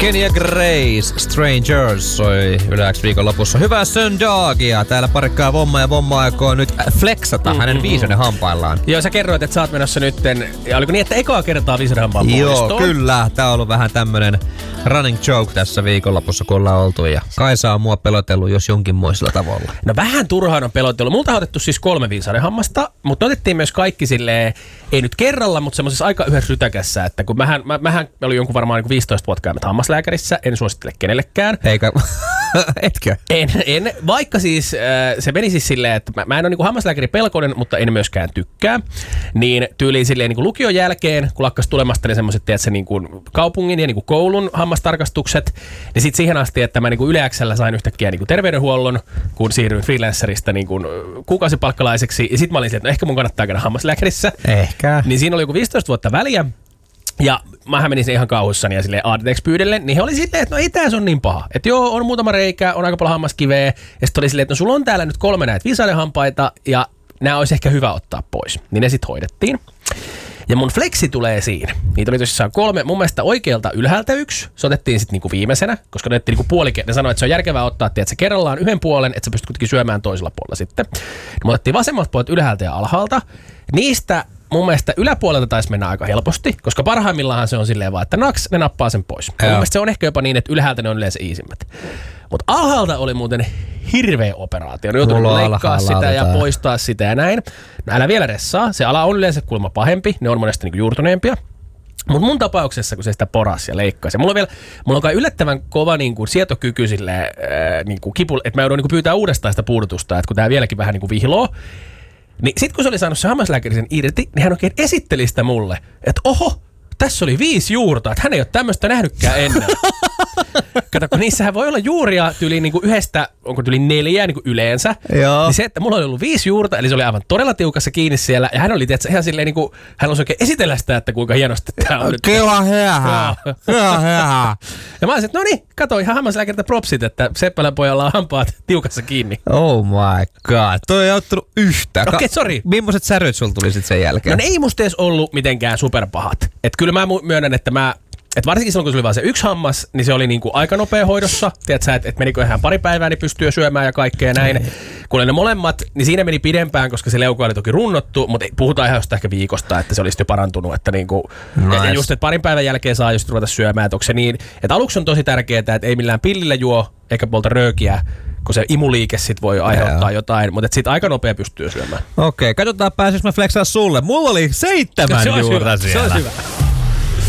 Kenya Grace, Strangers soi Yle X viikon lopussa. Hyvää Söndagia. Täällä parikkaa Vomma aikoo nyt flexata hänen viisauden hampaillaan. Joo, sä kerroit, että sä oot menossa nytten, ja oliko niin, että ekaa kertaa viisauden hampaan puolistoon? Joo, kyllä. Tää on ollut vähän tämmönen running joke tässä viikonlopussa, kun ollaan oltu. Ja Kaisa on mua pelotellut jos jonkinmoisilla tavalla. No vähän turhaan on pelotellut. Multa on otettu siis 3 viisauden hammasta, mutta otettiin myös kaikki silleen, ei nyt kerralla, mutta semmoisessa aika yhdessä rytäkässä, että kun mähän oli jonkun varmaan niin 15 vuotta käymättä hammaslääkärissä, en suosittele kenellekään. Eikä, etkö? En, vaikka siis se meni siis silleen, että mä en ole niin hammaslääkäri pelkoinen, mutta en myöskään tykkää. Niin tyyliin silleen niin lukion jälkeen, kun lakkas tulemasta ne semmoiset, tiedätkö, niin kaupungin ja niin koulun hammastarkastukset, niin sitten siihen asti, että mä niin Yle X:llä sain yhtäkkiä niin terveydenhuollon, kun siirryin freelancerista niin kuukausipalkkalaiseksi, ja sitten mä olin silleen, että no ehkä mun kannattaa käydä hammaslääkärissä. Ehkä. Niin siinä oli joku 15 vuotta väliä. Ja mähän menin ihan kauhussani ja silleen ADTX-pyydelle, niin he oli silleen, että no ei tää se on niin paha. Että joo, on muutama reikä, on aika paljon hammaskiveä. Ja sitten oli silleen, että no sulla on täällä nyt 3 näitä viisaidenhampaita ja nämä olisi ehkä hyvä ottaa pois. Niin ne sitten hoidettiin. Ja mun flexi tulee siinä. Niitä oli tosissaan 3. Mun mielestä oikealta ylhäältä 1. Se otettiin sitten niinku viimeisenä, koska ne otettiin niinku ne sanoi, että se on järkevää ottaa, että se kerrallaan yhden puolen, että sä pystyt kuitenkin syömään toisella puolella sitten. Me otettiin vasemmalta puolelta ylhäältä ja alhaalta. Niistä mun mielestä yläpuolelta taisi mennä aika helposti, koska parhaimmillaan se on silleen vaan, että naks, ne nappaa sen pois. Mun mielestä se on ehkä jopa niin, että ylhäältä ne on yleensä easimmät. Mutta alhaalta oli muuten hirveä operaatio. Ne joutunut leikkaa sitä ja poistaa sitä ja näin. No älä vielä ressaa. Se ala on yleensä kuulemma pahempi. Ne on monesti niinku juurtuneempia. Mutta mun tapauksessa, kun se sitä porasi ja leikkasi. Mulla on kai yllättävän kova niinku sietokyky silleen, niinku kipu, että mä joudun niinku pyytää uudestaan sitä puudutusta, että kun tää vieläkin vähän niinku vihloo. Niin sit kun se oli saanut se hammaslääkäri sen irti, niin hän oikein esitteli sitä mulle, että oho, tässä oli 5 juurta, että hän ei ole tämmöistä nähnytkään ennen. Kato, kun niissähän voi olla juuria tyyliin niinku yhdestä, onko tyyliin 4 niinku yleensä. Joo. Niin se, että mulla oli ollut 5 juurta, eli se oli aivan todella tiukassa kiinni siellä. Ja hän oli tietysti ihan silleen niinku, hän olisi oikein esitellä sitä, että kuinka hienosti tää on nyt. Kyllä hää. Ja mä olisin, että no niin, kato ihan hammaslääkäriltä propsit, että Seppälän pojalla on hampaat tiukassa kiinni. Oh my god, toi ei auttanut yhtään. Okei, sori. Millaiset säryt sulla tuli sit sen jälkeen? No ne ei musta edes ollut mitenkään superpahat. Että kyllä mä myönnän, että että varsinkin silloin, kun se oli vaan se 1 hammas, niin se oli niinku aika nopea hoidossa. Tiedätkö sä, että menikö ihan pari päivää, niin pystyy syömään ja kaikkea näin. Kun oli ne molemmat, niin siinä meni pidempään, koska se leuka oli toki runnottu, mutta puhutaan ihan jostain ehkä viikosta, että se olisi jo parantunut. Että niinku, ja just, että parin päivän jälkeen saa just ruveta syömään. Että onko se niin, että aluksi on tosi tärkeää, että ei millään pillillä juo, eikä polta röökiä, kun se imuliike sit voi aiheuttaa jotain, mutta sitten aika nopea pystyy syömään. Okei, katsotaan pääsis mä flexaa sulle. Mulla oli 7 juurta siellä. Se olisi hyvä.